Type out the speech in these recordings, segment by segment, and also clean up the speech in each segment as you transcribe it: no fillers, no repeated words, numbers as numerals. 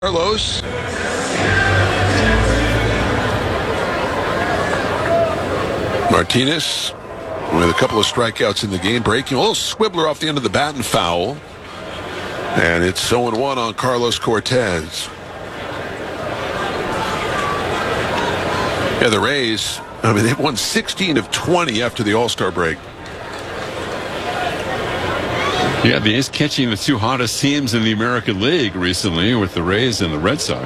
Carlos. Martinez with a couple of strikeouts in the game, breaking a little swibbler off the end of the bat and foul. And it's 0-1 on Carlos Cortez. Yeah, the Rays, they've won 16 of 20 after the All-Star break. Yeah, the A's catching the two hottest teams in the American League recently with the Rays and the Red Sox.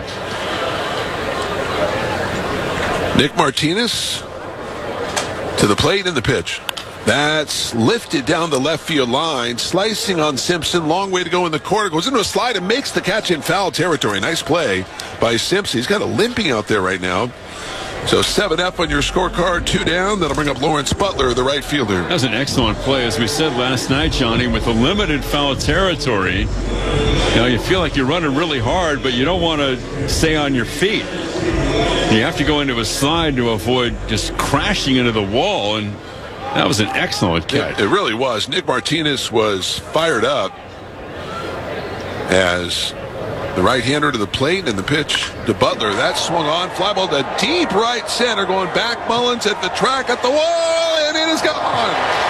Nick Martinez to the plate in the pitch. That's lifted down the left field line, slicing on Simpson. Long way to go in the corner. Goes into a slide and makes the catch in foul territory. Nice play by Simpson. He's got a limping out there right now. So 7 up on your scorecard, 2 down. That'll bring up Lawrence Butler, the right fielder. That was an excellent play. As we said last night, Johnny, with a limited foul territory, you feel like you're running really hard, but you don't want to stay on your feet. You have to go into a slide to avoid just crashing into the wall, and that was an excellent catch. It really was. Nick Martinez was fired up as the right-hander to the plate and the pitch to Butler. That swung on. Fly ball to deep right center. Going back. Mullins at the track at the wall. And it is gone.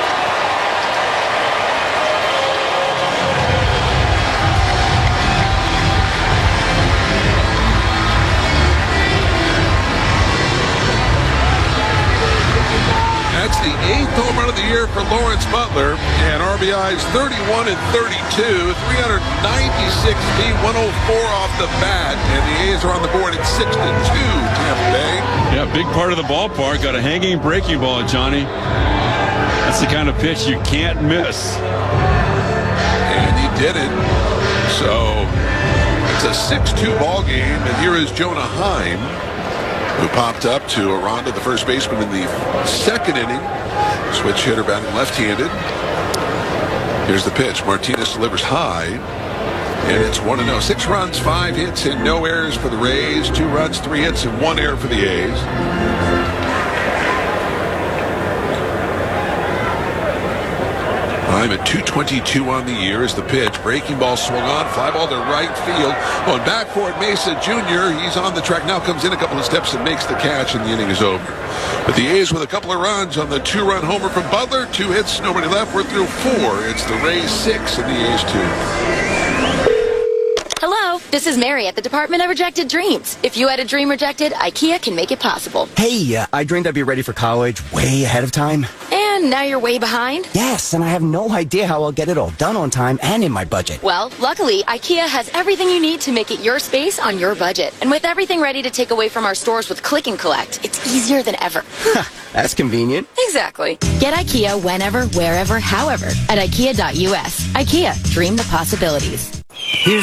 That's the 8th home run of the year for Lawrence Butler, and RBI's 31 and 32, 396 feet, 104 off the bat, and the A's are on the board at 6-2, Tampa Bay. Yeah, big part of the ballpark. Got a hanging breaking ball, Johnny. That's the kind of pitch you can't miss. And he did it. So it's a 6-2 ball game, and here is Jonah Heim, who popped up to Aranda, the first baseman, in the second inning. Switch hitter batting left-handed. Here's the pitch. Martinez delivers high, and it's 1-0. 6 runs, 5 hits, and no errors for the Rays. 2 runs, 3 hits, and 1 error for the A's. I'm at 222 on the year as the pitch. Breaking ball swung on. Fly ball to right field. Going back for it, Mesa Jr. He's on the track. Now comes in a couple of steps and makes the catch, and the inning is over. But the A's with a couple of runs on the 2-run homer from Butler. 2 hits, nobody left. We're through 4. It's the Rays 6 and the A's 2. Hello, this is Mary at the Department of Rejected Dreams. If you had a dream rejected, IKEA can make it possible. Hey, I dreamed I'd be ready for college way ahead of time. And now you're way behind? Yes, and I have no idea how I'll get it all done on time and in my budget. Well, luckily, IKEA has everything you need to make it your space on your budget. And with everything ready to take away from our stores with Click and Collect, it's easier than ever. That's convenient. Exactly. Get IKEA whenever, wherever, however at IKEA.us. IKEA, dream the possibilities. Here's